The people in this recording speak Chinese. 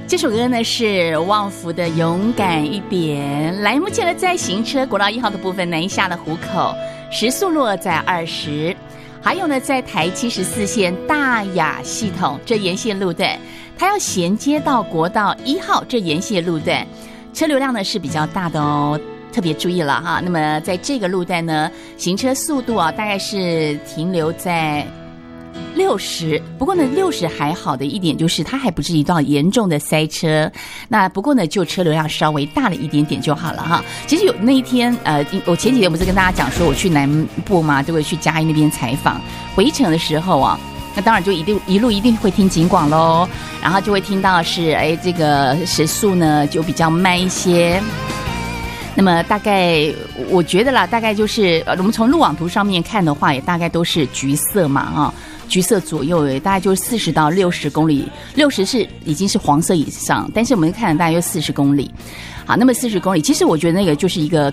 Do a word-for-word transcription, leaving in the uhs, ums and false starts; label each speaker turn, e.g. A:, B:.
A: 这首歌呢是旺福的《勇敢一点》。来，目前呢在行车国道一号的部分南下的湖口，时速落在二十。还有呢，在台七十四线大雅系统这沿线路段，它要衔接到国道一号这沿线路段，车流量呢是比较大的哦。特别注意了哈，那么在这个路段呢，行车速度啊，大概是停留在六十，不过呢，六十还好的一点就是它还不至于到严重的塞车。那不过呢，就车流量稍微大了一点点就好了哈。其实有那一天，呃，我前几天不是跟大家讲说我去南部嘛，就会去嘉义那边采访，回程的时候啊，那当然就一定一路一定会听警广喽，然后就会听到是哎这个时速呢就比较慢一些。那么大概我觉得啦，大概就是我们从路网图上面看的话，也大概都是橘色嘛啊。橘色左右，大概就是四十到六十公里，六十是已经是黄色以上，但是我们看的大概有四十公里。好，那么四十公里，其实我觉得那个就是一个